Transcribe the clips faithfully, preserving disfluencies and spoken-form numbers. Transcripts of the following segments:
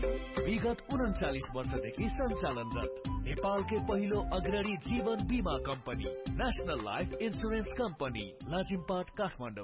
विगत उन्चालिस वर्षदेखि सञ्चालनरत नेपालकै पहिलो अग्रणी जीवन बीमा company national life insurance company Lazimpat Kathmandu.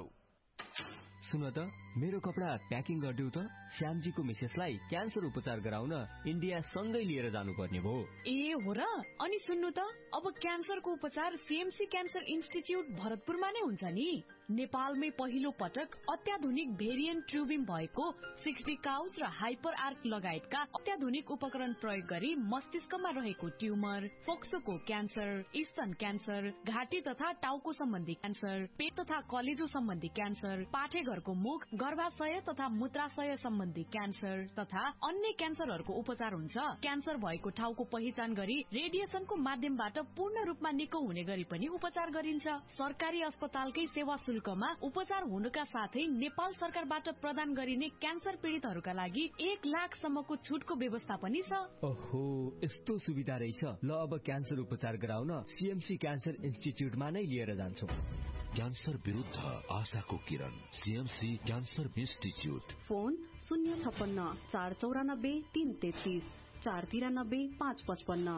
सुन त मेरो कपडा प्याकिङ गरिदेऊ त। श्यामजीको मिसेसलाई क्यान्सर उपचार गराउन इन्डिया सँगै लिएर जानुपर्ने भयो। ए हो र? अनि सुन्नु त, अब क्यान्सरको उपचार सीएमसी क्यान्सर इन्स्टिच्युट भरतपुरमा नै हुन्छ नि। नेपालमै पहिलो पटक अत्याधुनिक भेरिएन्ट ट्युबिङ भएको सिक्सटी काउस र हाइपर आर्क लगायतका अत्याधुनिक उपकरण प्रयोग गरी मस्तिष्कमा रहेको ट्युमर, फोक्सोको क्यान्सर, स्तन क्यान्सर, घाँटी तथा टाउको सम्बन्धी क्यान्सर, पेट तथा कलेजो सम्बन्धी क्यान्सर, पाठेघरको मुख, गर्भाशय तथा मूत्राशय सम्बन्धी क्यान्सर तथा अन्य क्यान्सरहरूको उपचार हुन्छ। क्यान्सर भएको ठाउँको पहिचान गरी रेडिएसनको माध्यमबाट पूर्ण रूपमा निको हुने गरी पनि उपचार गरिन्छ। सरकारी अस्पतालकै सेवा शुल्कमा उपचार हुनुका साथै नेपाल सरकारबाट प्रदान गरिने क्यान्सर पीड़ितहरूका लागि एक लाख सम्मको छुटको व्यवस्था पनि छ। ओहो, यस्तो सुविधा रहेछ। ल अब क्यान्सर उपचार गराउन सीएमसी क्यान्सर इन्स्टिच्युटमा नै लिएर जान्छौं। क्यान्सर विरुद्ध आशाको किरण, सीएमसी क्यान्सर इन्स्टिच्युट। फोन शून्य छप्पन्न चार चौरानब्बे तीन तेत्तीस चार तिरानब्बे पाँच पचपन्न।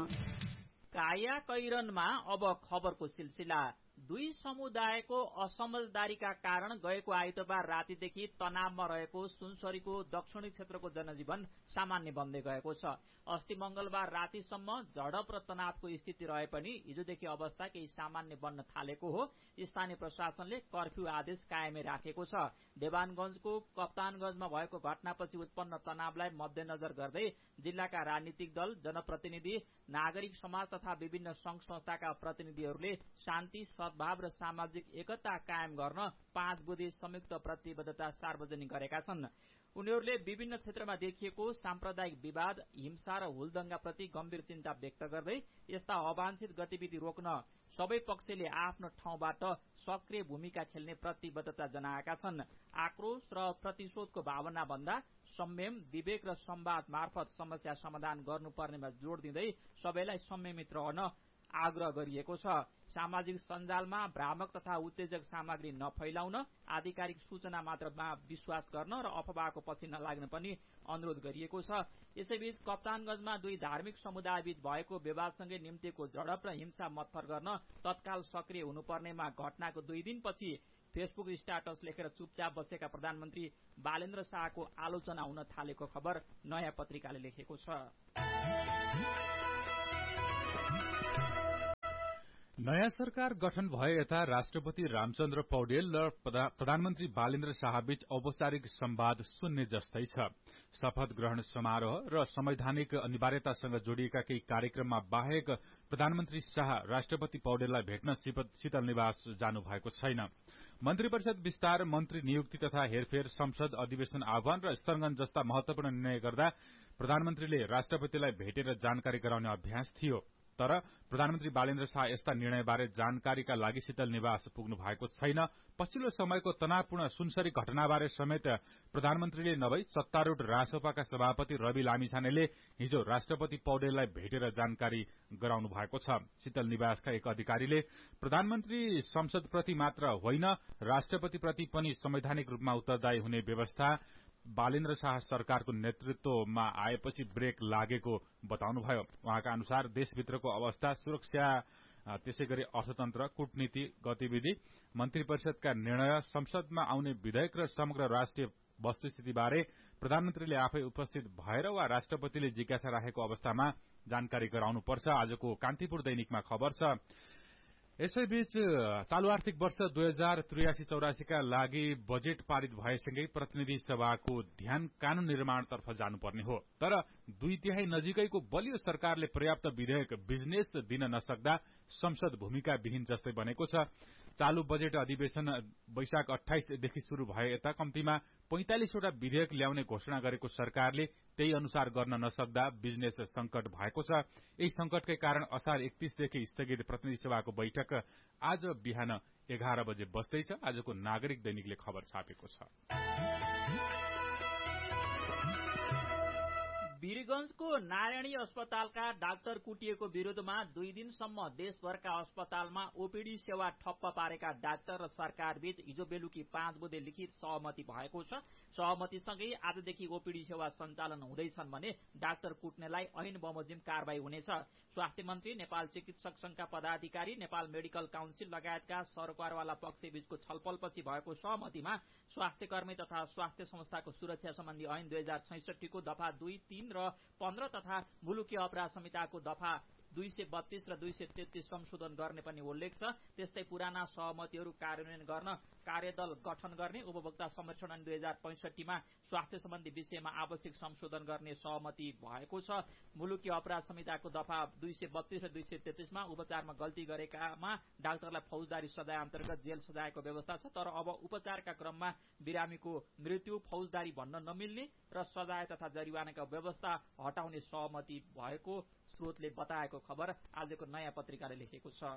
काया कैरनमा अब खबरको सिलसिला। दुई समुदायको असमझदारीका कारण गएको आइतबार रातिदेखि तनावमा रहेको सुनसरीको दक्षिणी क्षेत्रको जनजीवन सामान्य बन्दै गएको छ। अस्ति मंगलबार रातिसम्म झडप र तनावको स्थिति रहे पनि हिजोदेखि अवस्था केही सामान्य बन्न थालेको हो। स्थानीय प्रशासनले कर्फ्यू आदेश कायमै राखेको छ। देवानगंजको कप्तानगंजमा भएको घटनापछि उत्पन्न तनावलाई मध्यनजर गर्दै जिल्लाका राजनीतिक दल, जनप्रतिनिधि, नागरिक समाज तथा विभिन्न संघ संस्थाका प्रतिनिधिहरूले शान्ति, सद्भाव र सामाजिक एकता कायम गर्न पाँच बुधे संयुक्त प्रतिबद्धता सार्वजनिक गरेका छन्। उनीहरूले विभिन्न क्षेत्रमा देखिएको साम्प्रदायिक विवाद, हिंसा र हुलदंगाप्रति गम्भीर चिन्ता व्यक्त गर्दै यस्ता अवांछित गतिविधि रोक्न सबै पक्षले आफ्नो ठाउँबाट सक्रिय भूमिका खेल्ने प्रतिबद्धता जनाएका छन्। आक्रोश र प्रतिशोधको भावना भन्दा संयम, विवेक र संवाद मार्फत समस्या समाधान गर्नुपर्नेमा जोड़ दिँदै सबैलाई संयमित रहन आग्रह गरिएको छ। सामाजिक सञ्जालमा भ्रामक तथा उत्तेजक सामग्री नफैलाउन, आधिकारिक सूचना मात्रमा विश्वास गर्न र अफवाहको पछि नलाग्न पनि अनुरोध गरिएको छ। यसैबीच कप्तानगंजमा दुई धार्मिक समुदायबीच भएको विवादसँगै निम्तिएको झडप र हिंसा मत्थर गर्न तत्काल सक्रिय हुनुपर्नेमा घटनाको दुई दिनपछि फेसबुक स्ट्याटस लेखेर चुपचाप बसेका प्रधानमन्त्री बालेन्द्र शाहको आलोचना हुन थालेको खबर नयाँ पत्रिकाले लेखेको छ। नयाँ सरकार गठन भए यता राष्ट्रपति रामचन्द्र पौडेल र प्रधानमन्त्री बालेन्द्र शाहबीच औपचारिक संवाद शून्य जस्तै छ। शपथ ग्रहण समारोह र संवैधानिक अनिवार्यतासँग जोडिएका केही कार्यक्रममा बाहेक प्रधानमन्त्री शाह राष्ट्रपति पौडेललाई भेट्न शीतल निवास जानु भएको छैन। मन्त्री परिषद विस्तार, मन्त्री नियुक्ति तथा हेरफेर, संसद अधिवेशन आह्वान र स्थगन जस्ता महत्वपूर्ण निर्णय गर्दा प्रधानमन्त्रीले राष्ट्रपतिलाई भेटेर जानकारी गराउने अभ्यास थियो। तर प्रधानमन्त्री बालेन्द्र शाह यस्ता निर्णयबारे जानकारीका लागि शीतल निवास पुग्नु भएको छैन। पछिल्लो समयको तनावपूर्ण सुनसरी घटनाबारे समेत प्रधानमन्त्रीले नभई सत्तारूढ़ रासपाका सभापति रवि लामिछानेले हिजो राष्ट्रपति पौडेललाई भेटेर जानकारी गराउनु भएको छ। शीतल निवासका एक अधिकारीले प्रधानमन्त्री संसदप्रति मात्र होइन, राष्ट्रपतिप्रति पनि संवैधानिक रूपमा उत्तरदायी हुने व्यवस्था बालेन्द्र शाह सरकारको नेतृत्वमा आएपछि ब्रेक लागेको बताउनुभयो। उहाँका अनुसार देशभित्रको अवस्था, सुरक्षा, त्यसैगरी अर्थतन्त्र, कूटनीति गतिविधि, मन्त्री परिषदका निर्णय, संसदमा आउने विधेयक र समग्र राष्ट्रिय वस्तुस्थितिबारे प्रधानमन्त्रीले आफै उपस्थित भएर वा राष्ट्रपतिले जिज्ञासा राखेको अवस्थामा जानकारी गराउनुपर्छ। आजको कान्तिपुर दैनिकमा खबर छ। यसैबीच चालू आर्थिक वर्ष दुई हजार त्रियासी चौरासीका लागि बजेट पारित भएसँगै प्रतिनिधि सभाको ध्यान कानून निर्माणतर्फ जानुपर्ने हो। तर दुई तिहाई नजिकैको बलियो सरकारले पर्याप्त विधेयक बिजनेस दिन नसक्दा संसद भूमिका विहीन जस्तै बनेको छ। चालू बजेट अधिवेशन वैशाख अठाइसदेखि शुरू भए यता कम्तीमा पैंतालिसवटा विधेयक ल्याउने घोषणा गरेको सरकारले त्यही अनुसार गर्न नसक्दा बिजनेस संकट भएको छ। यही संकटकै कारण असार एकतीसदेखि स्थगित प्रतिनिधि सभाको बैठक आज बिहान एघार बजे बस्दैछ। आजको नागरिक दैनिकले खबर छापेको छ। वीरगंज वीरगंजको नारायणी अस्पतालका डाक्टर कुटिएको विरोधमा दुई दिनसम्म देशभरका अस्पतालमा ओपीडी सेवा ठप्प पारेका डाक्टर र सरकार बीच हिजो बेलुकी पाँच बजे लिखित सहमति भएको छ। सहमतिसँगै आजदेखि ओपीडी सेवा सञ्चालन हुँदैछन् भने डाक्टर कुट्नेलाई ऐन बमोजिम कारवाही हुनेछ। स्वास्थ्य मन्त्री, नेपाल चिकित्सक संघका पदाधिकारी, नेपाल मेडिकल काउन्सिल लगायतका सरकारवाला पक्षबीचको छलफलपछि भएको सहमतिमा स्वास्थ्य कर्मी तथा स्वास्थ्य संस्थाको सुरक्षा सम्बन्धी ऐन दुई हजार छैसठीको दफा दुई, तीन र पन्ध्र तथा मुलुकी अपराध संहिताको दफा दुई सय बत्तीस र दुई सय तेत्तीस संशोधन गर्ने पनि उल्लेख छ। त्यस्तै पुराना सहमतिहरू कार्यान्वयन गर्न कार्यदल गठन गर्ने, उपभोक्ता संरक्षण ऐन दुई हजार पैंसठीमा स्वास्थ्य सम्बन्धी विषयमा आवश्यक संशोधन गर्ने सहमति भएको छ। मुलुकी अपराध संहिताको दफा दुई सय बत्तीस र दुई सय तेत्तीसमा उपचारमा गल्ती गरेकामा डाक्टरलाई फौजदारी सजाय अन्तर्गत जेल सजायको व्यवस्था छ। तर अब उपचारका क्रममा बिरामीको मृत्यु फौजदारी भन्न नमिल्ने र सजाय तथा जरिवानाको व्यवस्था हटाउने सहमति भएको स्रोतले बताएको खबर आजको नयाँ पत्रिकाले लेखेको छ।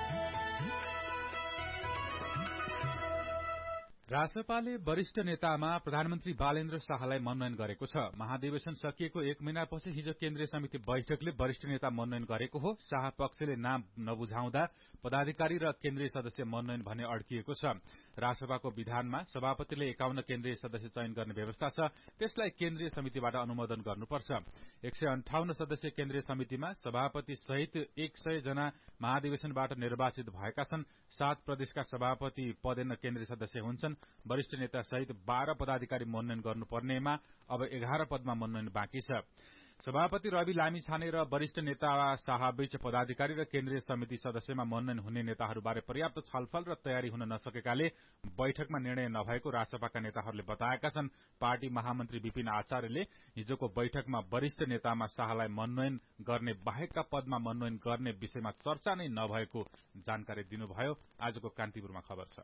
रासपाले वरिष्ठ नेतामा प्रधानमन्त्री बालेन्द्र शाहलाई मनोनयन गरेको छ। महाधिवेशन सकिएको एक महिनापछि हिजो केन्द्रीय समिति बैठकले वरिष्ठ नेता मनोनयन गरेको हो। शाह पक्षले नाम नबुझाउँदा पदाधिकारी र केन्द्रीय सदस्य मनोनयन भन्ने अड्किएको छ। रासपाको विधानमा सभापतिले एकाउन्न केन्द्रीय सदस्य चयन गर्ने व्यवस्था छ। त्यसलाई केन्द्रीय समितिबाट अनुमोदन गर्नुपर्छ। एक सय अन्ठाउन्न सदस्य केन्द्रीय समितिमा सभापति सहित एक सय जना महाधिवेशनबाट निर्वाचित भएका छन्। सात प्रदेशका सभापति पदेन केन्द्रीय सदस्य हुन्छन्। वरिष्ठ नेता सहित बाह्र पदाधिकारी मनोनयन गर्नुपर्नेमा अब एघार पदमा मनोनयन बाँकी छ। सभापति रवि लामिछाने र वरिष्ठ नेता शाहबीच पदाधिकारी र केन्द्रीय समिति सदस्यमा मनोनयन हुने नेताहरूबारे पर्याप्त छलफल र तयारी हुन नसकेकाले बैठकमा निर्णय नभएको रासपाका नेताहरूले बताएका छन्। पार्टी महामन्त्री विपिन आचार्यले हिजोको बैठकमा वरिष्ठ नेतामा शाहलाई मनोनयन गर्ने बाहेकका पदमा मनोनयन गर्ने विषयमा चर्चा नै नभएको जानकारी दिनुभयो। आजको कान्तिपुरमा खबर छ।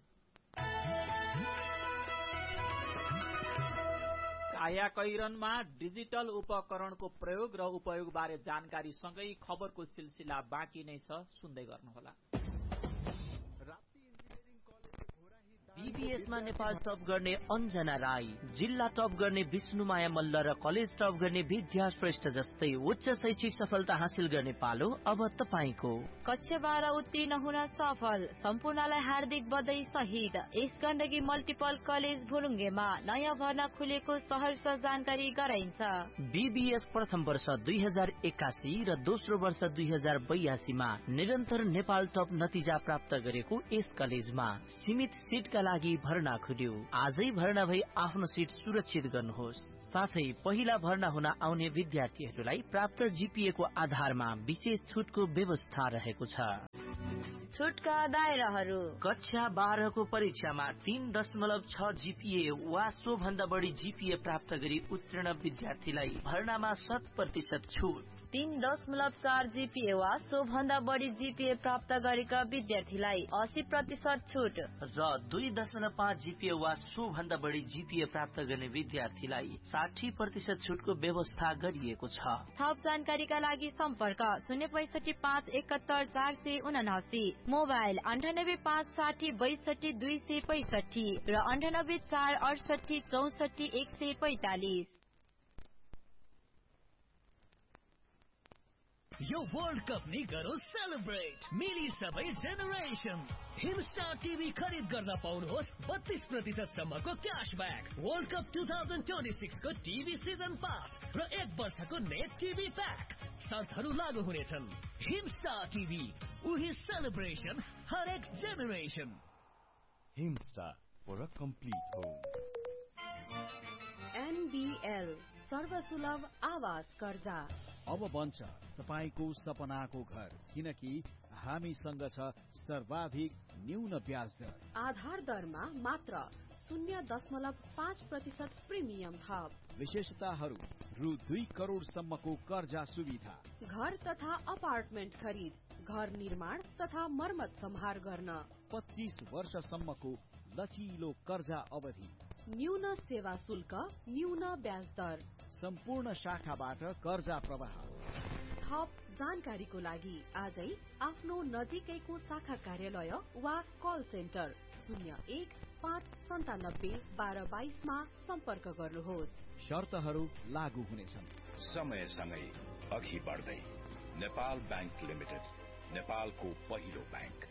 कायाकैरनमा डिजिटल उपकरणको प्रयोग र उपयोगबारे जानकारी सँगै खबरको सिलसिला बाँकी नै छ, सुन्दै गर्नुहोला। बीबीएसमा नेपाल टप गर्ने अन्जना राई, जिल्ला टप गर्ने विष्णुमाया मल्ल र कलेज टप गर्ने विद्या श्रेष्ठ जस्तै उच्च शैक्षिक सफलता हासिल गर्ने पालो अब तपाईको। कक्षा बाह्र उत्तीर्ण हुन सफल सम्पूर्णलाई हार्दिक बधाई सहित यस गण्डकी मल्टिपल कलेज भुलुङ्गेमा नयाँ भर्ना खुलेको सहर्ष जानकारी गराइन्छ। बीबीएस प्रथम वर्ष दुई हजार एकासी र दोस्रो वर्ष दुई हजार बयासीमा निरन्तर नेपाल टप नतिजा प्राप्त गरेको यस कलेजमा सीमित सिटका लागि भर्ना खुल्यो। आजै भर्ना भई आफ्नो सिट सुरक्षित गर्नुहोस्। साथै पहिला भर्ना हुन आउने विद्यार्थीहरूलाई प्राप्त जीपीए को आधारमा विशेष छुटको व्यवस्था रहेको छ। छुटका दायराहरू: कक्षा बाह्रको परीक्षामा तीन दशमलव छ जीपीए वा सो भन्दा बढी जीपीए प्राप्त गरी उत्तीर्ण विद्यार्थीलाई भर्नामा शत प्रतिशत छुट। तीन दशमलव चार जीपीए वा सो भन्दा बढी जीपीए प्राप्त गरेका विद्यार्थीलाई अस्सी प्रतिशत छुट र दुई दशमलव पाँच जीपीए वा सो भन्दा बढी जीपीए प्राप्त गर्ने विद्यार्थीलाई साठी प्रतिशत छुटको व्यवस्था गरिएको छ। थप जानकारीका लागि सम्पर्क शून्य पैसठी पाँच एकहत्तर चार सय उनासी, मोबाइल अन्ठानब्बे पाँच साठी बैसठी दुई सय पैसठी र अन्ठानब्बे चार अडसठी चौसठी एक सय पैतालिस। यो वर्ल्ड कप नि गरौँ सेलिब्रेट, मिली सबै जेनेरेसन। हिमस्टार टिभी खरिद गर्दा पाउनुहोस् बत्तीस प्रतिशत सम्मको cashback, world cup two thousand twenty six को टिभी सिजन पास र एक वर्षको नेट टिभी प्याक। शर्तहरू लागू हुनेछन्। हिमस्टार टिभी, उही सेलिब्रेसन, हरेक generation. Himstar for a complete home. NBL सर्वसुलभ आवास कर्जा अब बन्छ तपाईको सपनाको घर, किनकि हामीसँग छ सर्वाधिक न्यून ब्याज दर। आधार दरमा मात्र शून्य दशमलव पाँच प्रतिशत प्रिमियम थप। विशेषताहरू: रु दुई करोड़ सम्मको कर्जा सुविधा, घर तथा अपार्टमेन्ट खरिद, घर निर्माण तथा मर्मत सम्हार गर्न, पच्चीस वर्षसम्मको लचिलो कर्जा अवधि, न्यून सेवा शुल्क, न्यून ब्याज दर, सम्पूर्ण शाखाबाट कर्जा प्रवाह। थप जानकारीको लागि आजै आफ्नो नजिकैको शाखा कार्यालय वा कल सेन्टर शून्य एक पाँच सन्तानब्बे बाह्र बाइसमा सम्पर्क गर्नुहोस्। शर्तहरू लागू हुनेछन्। समयसँगै अघि बढ्दै। नेपाल बैंक लिमिटेड, नेपालको पहिलो बैंक।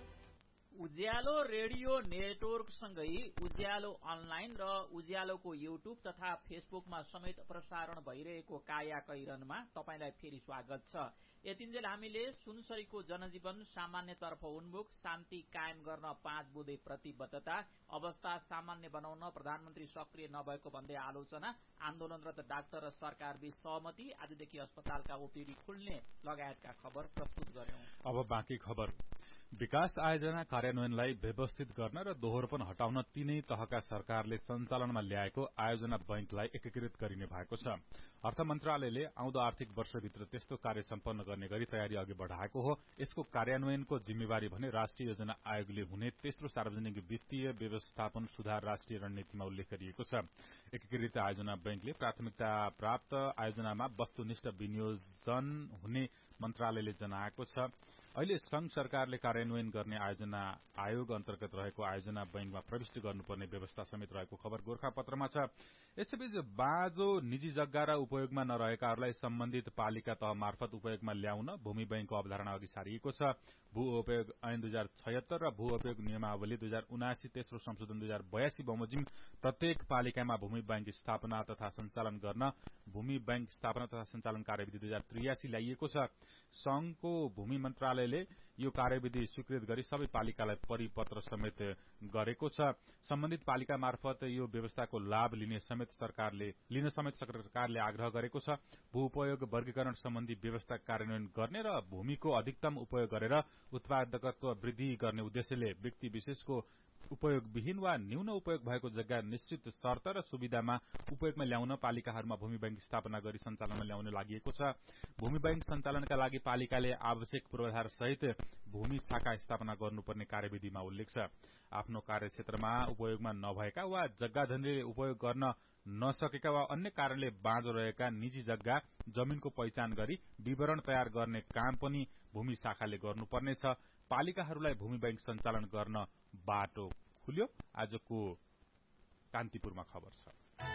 उज्यालो रेडियो नेटवर्क सँगै उज्यालो अनलाइन र उज्यालोको युट्युब तथा फेसबुकमा समेत प्रसारण भइरहेको काया कैरनमा तपाईलाई फेरि स्वागत छ। यतिन्जेल हामीले सुनसरीको जनजीवन सामान्यतर्फ उन्मुख, शान्ति कायम गर्न पाँच बुँदे प्रतिबद्धता, अवस्था सामान्य बनाउन प्रधानमन्त्री सक्रिय नभएको भन्दै आलोचना, आन्दोलनरत डाक्टर र सरकारबीच सहमति, आजदेखि अस्पतालका ओपीडी खुल्ने लगायतका खबर प्रस्तुत गर्यौं। अब बाँकी खबर। विकास आयोजना कार्यान्वयनलाई व्यवस्थित गर्न र दोहोरोपन हटाउन तीनै तहका सरकारले सञ्चालनमा ल्याएको आयोजना बैंकलाई एकीकृत गरिने भएको छ। अर्थ मन्त्रालयले आउँदो आर्थिक वर्षभित्र त्यस्तो कार्य सम्पन्न गर्ने गरी तयारी अघि बढ़ाएको हो। यसको कार्यान्वयनको जिम्मेवारी भने राष्ट्रिय योजना आयोगले हुने तेस्रो सार्वजनिक वित्तीय व्यवस्थापन सुधार राष्ट्रिय रणनीतिमा उल्लेख गरिएको छ। एकीकृत आयोजना बैंकले प्राथमिकता प्राप्त आयोजनामा वस्तुनिष्ठ विनियोजन हुने मन्त्रालयले जनाएको छ। अहिले संघ सरकारले कार्यान्वयन गर्ने आयोजना आयोग अन्तर्गत रहेको आयोजना बैंकमा प्रविष्ट गर्नुपर्ने व्यवस्था समेत रहेको खबर गोरखापत्रमा छ। यसैबीच बाँझो निजी जग्गा र उपयोगमा नरहेकाहरूलाई सम्बन्धित पालिका तह मार्फत उपयोगमा ल्याउन भूमि बैंकको अवधारणा अघि सारिएको छ। भू उपयोग ऐन दुई हजार छयत्तर र भू उपयोग नियमावली दुई हजार उनासी तेस्रो संशोधन दुई हजार बयासी बमोजिम प्रत्येक पालिकामा भूमि बैंक स्थापना तथा सञ्चालन गर्न भूमि बैंक स्थापना तथा सञ्चालन कार्यविधि दुई हजार त्रियासी ल्याइएको छ। संघको भूमि मन्त्रालयले यो कार्यविधि स्वीकृत गरी सबै पालिकालाई परिपत्र समेत गरेको छ। सम्बन्धित पालिका मार्फत यो व्यवस्थाको लाभ लिने समेत सरकारले लिन समेत सरकारले आग्रह गरेको छ। भू उपयोग वर्गीकरण सम्बन्धी व्यवस्था कार्यान्वयन गर्ने र भूमिको अधिकतम उपयोग गरेर उत्पादकत्व वृद्धि गर्ने उद्देश्यले व्यक्ति विशेषको उपयोगविहीन वा न्यून उपयोग भएको जग्गा निश्चित शर्त र सुविधामा उपयोगमा ल्याउन पालिकाहरूमा भूमि बैंक स्थापना गरी सञ्चालनमा ल्याउन लागि छ। भूमि बैंक सञ्चालनका लागि पालिकाले आवश्यक पूर्वाधार सहित भूमि शाखा स्थापना गर्नुपर्ने कार्यविधिमा उल्लेख छ। आफ्नो कार्यक्षेत्रमा उपयोगमा नभएका वा जग्गाधनीले उपयोग गर्न नसकेका वा अन्य कारणले बाँझो रहेका निजी जग्गा जमीनको पहिचान गरी विवरण तयार गर्ने काम पनि भूमि शाखाले गर्नुपर्नेछ। पालिकाहरूलाई भूमि बैंक सञ्चालन गर्न बाटो खुल्यो। आजको कान्तिपुरमा खबर छ।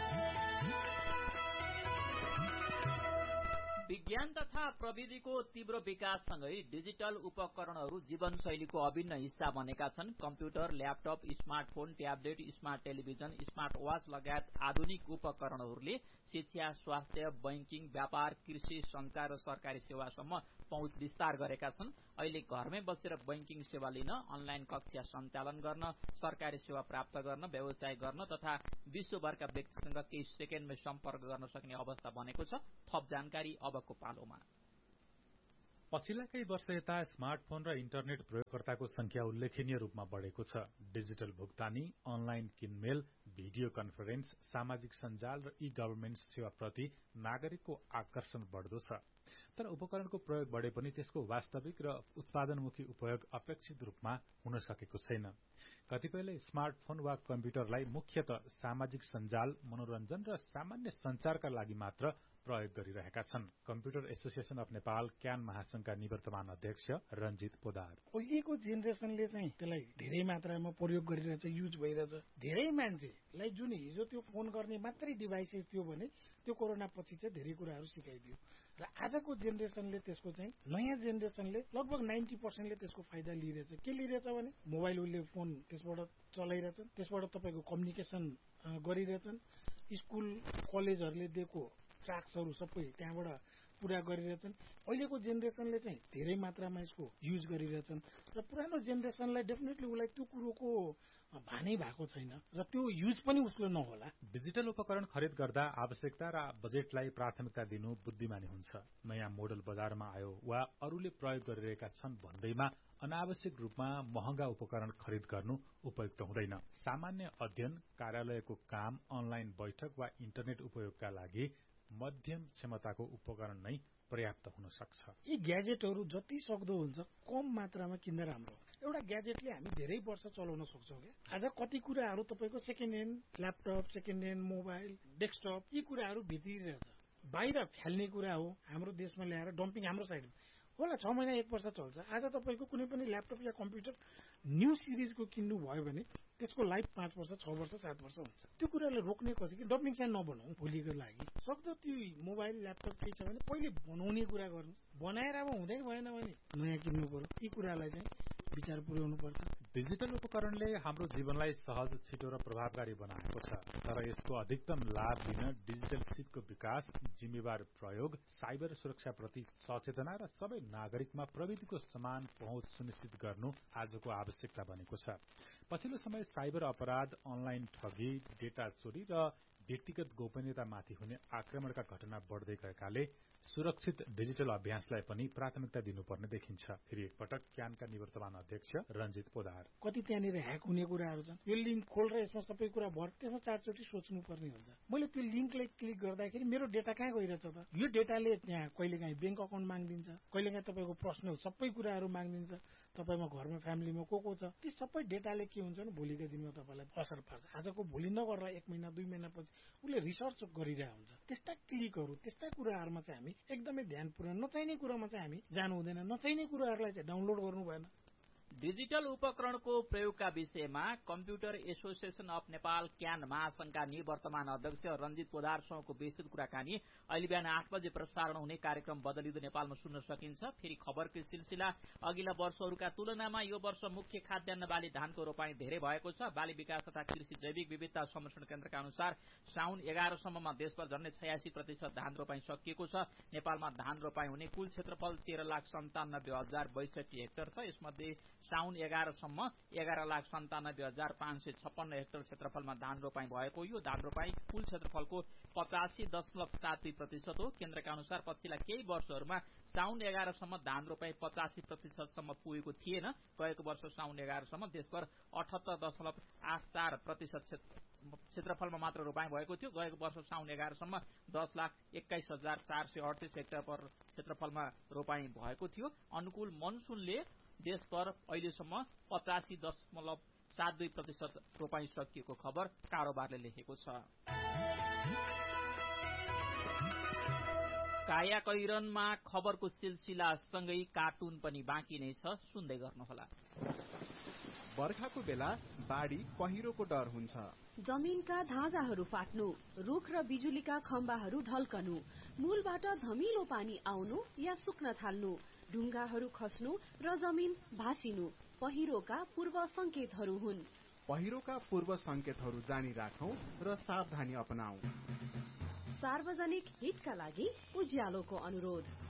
विज्ञान तथा प्रविधिको तीव्र विकाससँगै डिजिटल उपकरणहरू जीवनशैलीको अभिन्न हिस्सा बनेका छन्। Computer, laptop, smartphone, tablet, smart television, smart watch लगायत आधुनिक उपकरणहरूले शिक्षा, स्वास्थ्य, बैंकिङ, व्यापार, कृषि, संचार र सरकारी सेवासम्म पहुँच विस्तार गरेका छन्। अहिले घरमै बसेर बैंकिङ सेवा लिन, अनलाइन कक्षा सञ्चालन गर्न, सरकारी सेवा प्राप्त गर्न, व्यवसाय गर्न तथा विश्वभरका व्यक्तिसँग केही सेकेन्डमै सम्पर्क गर्न सक्ने अवस्था बनेको छ। थप जानकारी अबको पालोमा। पछिल्ला केही वर्ष यता स्मार्टफोन र इन्टरनेट प्रयोगकर्ताको संख्या उल्लेखनीय रूपमा बढ़ेको छ। डिजिटल भुक्तानी, अनलाइन किनमेल, भिडियो कन्फरेन्स, सामाजिक सञ्जाल र ई गभर्नमेन्ट सेवाप्रति नागरिकको आकर्षण बढ़दो छ। तर उपकरणको प्रयोग बढ़े पनि त्यसको वास्तविक र उत्पादनमुखी उपयोग अपेक्षित रूपमा हुन सकेको छैन। कतिपयले स्मार्टफोन वा कम्प्युटरलाई मुख्यत सामाजिक सञ्जाल, मनोरञ्जन र सामान्य संचारका लागि मात्र प्रयोग गरिरहेका छन्। Computer association of Nepal can महासंघका निवर्तमान अध्यक्ष रञ्जित पोदार। अहिलेको जेनेरेसनले चाहिँ त्यसलाई धेरै मात्रामा प्रयोग गरिरहेछ, युज भइरहेछ। धेरै मान्छेलाई जुन हिजो त्यो फोन गर्ने मात्रै डिभाइसेस थियो भने त्यो कोरोना पछि चाहिँ धेरै कुराहरू सिकाइदियो र आजको जेनेरेसनले त्यसको चाहिँ नयाँ जेनेरेसनले लगभग नाइन्टी पर्सेन्टले त्यसको फाइदा लिइरहेछ। के लिइरहेछ भने मोबाइल उसले फोन त्यसबाट चलाइरहेछन्, त्यसबाट तपाईँको कम्युनिकेसन गरिरहेछन्। स्कुल कलेजहरूले दिएको ट्र्याक्सहरू सबै त्यहाँबाट पूरा गरिरहेछन्। अहिलेको जेनेरेसनले चाहिँ धेरै मात्रामा यसको युज गरिरहेछन् र पुरानो जेनेरेसनलाई डेफिनेटली उसलाई त्यो कुरोको भानै भएको छैन र त्यो युज पनि उसले नहोला। डिजिटल उपकरण खरिद गर्दा आवश्यकता र बजेटलाई प्राथमिकता दिनु बुद्धिमानी हुन्छ। नयाँ मोडल बजारमा आयो वा अरूले प्रयोग गरिरहेका छन् भन्दैमा अनावश्यक रूपमा महँगा उपकरण खरिद गर्नु उपयुक्त हुँदैन। सामान्य अध्ययन, कार्यालयको काम, अनलाइन बैठक वा इन्टरनेट उपयोगका लागि मध्यम क्षमताको उपकरण नै पर्याप्त हुन सक्छ। यी ग्याजेटहरू जति सक्दो हुन्छ कम मात्रामा किन्दा राम्रो। एउटा ग्याजेटले हामी धेरै वर्ष चलाउन सक्छौँ क्या। आज कति कुराहरू तपाईँको second hand laptop, second hand mobile, desktop यी कुराहरू भित्रिरहेछ। बाहिर फ्याल्ने कुरा हो, हाम्रो देशमा ल्याएर डम्पिङ हाम्रो साइडमा होला, छ महिना एक वर्ष चल्छ। आज तपाईँको कुनै पनि ल्यापटप या कम्प्युटर न्यू सिरिजको किन्नु भयो भने त्यसको लाइफ पाँच वर्ष छ वर्ष सात वर्ष हुन्छ। त्यो कुरालाई रोक्ने कसरी कि डम्पिङ साइट नबनाऊ भोलिको लागि। सक्दो त्यो मोबाइल ल्यापटप केही छ भने पहिले बनाउने कुरा गर्नुहोस्, बनाएर अब हुँदै भएन भने नयाँ किन्नु पर्यो। यी कुरालाई चाहिँ विचार पुर्याउनु पर्छ। डिजिटल उपकरणले हाम्रो जीवनलाई सहज, छिटो र प्रभावकारी बनाएको छ, तर यसको अधिकतम लाभ लिन डिजिटल सिपको विकास, जिम्मेवार प्रयोग, साइबर सुरक्षाप्रति सचेतना र सबै नागरिकमा प्रविधिको समान पहुँच सुनिश्चित गर्नु आजको आवश्यकता बनेको छ। पछिल्लो समय साइबर अपराध, अनलाइन ठगी, डेटा चोरी र व्यक्तिगत गोपनीयतामाथि हुने आक्रमणका घटना बढ्दै गएकाले सुरक्षित डिजिटल अभ्यासलाई पनि प्राथमिकता दिनुपर्ने देखिन्छ। फेरि एकपटक क्यानका निवर्तमान अध्यक्ष रञ्जित पोदार। कति त्यहाँनिर ह्याक हुने कुराहरू छन्, यो लिङ्क खोलेर यसमा सबै कुरा भर, त्यसमा चारचोटि सोच्नुपर्ने हुन्छ। मैले त्यो लिङ्कलाई क्लिक गर्दाखेरि मेरो डेटा कहाँ गइरहेछ त? यो डेटाले त्यहाँ कहिलेकाहीँ ब्याङ्क अकाउन्ट माग्दिन्छ, कहिलेकाहीँ तपाईँको पर्सनल सबै कुराहरू माग्दिन्छ, तपाईँमा घरमा फ्यामिलीमा को को छ, ती सबै डेटाले के हुन्छ भने भोलिको दिनमा तपाईँलाई असर पर्छ। आजको भोलि नगरेर एक महिना दुई महिनापछि उसले रिसर्च गरिरहेको हुन्छ। त्यस्ता क्लिकहरू, त्यस्ता कुराहरूमा चाहिँ हामी एकदमै ध्यान पुर्याउनु, नचाहिने कुरामा चाहिँ हामी जानु हुँदैन, नचाहिने कुराहरूलाई चाहिँ डाउनलोड गर्नु भएन। डिजिटल उपकरणको प्रयोगका विषयमा computer association of Nepal can महासंघका निवर्तमान अध्यक्ष रञ्जित पोदारसँगको विस्तृत कुराकानी अहिले बिहान आठ बजे प्रसारण हुने कार्यक्रम बदलिँदो नेपालमा सुन्न सकिन्छ। फेरि खबरकै सिलसिला। अघिल्ला वर्षहरूका तुलनामा यो वर्ष मुख्य खाद्यान्न बाली धानको रोपाई धेरै भएको छ। बाली विकास तथा कृषि जैविक विविधता संरक्षण केन्द्रका अनुसार साउन एघारसम्ममा देशभर झण्डै छयासी प्रतिशत धान रोपाई सकिएको छ। नेपालमा धान रोपाई हुने कुल क्षेत्रफल तेह्र लाख सन्तानब्बे हजार बैसठी हेक्टर छ। यसमध्ये साउन एघारसम्म एघार लाख सन्तानब्बे हजार पाँच सय छप्पन्न हेक्टर क्षेत्रफलमा धान रोपाई भएको। यो धान रोपाई कुल क्षेत्रफलको पचासी दशमलव सात दुई प्रतिशत हो। केन्द्रका अनुसार पछिल्ला केही वर्षहरूमा साउन एघारसम्म धान रोपाई पचासी प्रतिशतसम्म पुगेको थिएन। गएको वर्ष साउन एघारसम्म देशभर अठहत्तर दशमलव आठ चार प्रतिशत क्षेत्रफलमा मात्र रोपाई भएको थियो। गएको वर्ष साउन एघारसम्म दस लाख एक्काइस हजार चार सय अडतिस हेक्टर पर क्षेत्रफलमा रोपाई भएको थियो। अनुकूल मनसुनले देशभर अहिलेसम्म पचासी दशमलव सात दुई प्रतिशत रोपाई सकिएको खबर कारोबारले लेखेको छ। काया कैरनमा खबरको सिलसिला सँगै कार्टुन पनि बाँकी नै छ, सुन्दै गर्नुहोला। बर्खाको बेला बाढी पहिरोको डर हुन्छ। जमिनका धाजाहरू फाट्नु, रुख र बिजुलीका खम्बाहरू ढल्कनु, मूलबाट धमिलो पानी आउनु या सुक्न थाल्नु, ढुङ्गाहरू खस्नु र जमिन भासिनु पहिरोका पूर्व संकेतहरू हुन्। पहिरोका पूर्व संकेतहरू जानी राखौं र सावधानी अपनाऊ। सार्वजनिक हितका लागि उज्यालोको अनुरोध।